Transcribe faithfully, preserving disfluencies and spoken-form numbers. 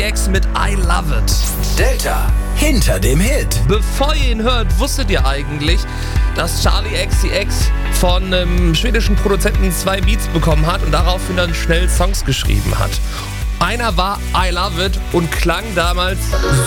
X mit I Love It. Delta hinter dem Hit. Bevor ihr ihn hört, wusstet ihr eigentlich, dass Charli X C X von einem schwedischen Produzenten zwei Beats bekommen hat und daraufhin dann schnell Songs geschrieben hat? Einer war I Love It und klang damals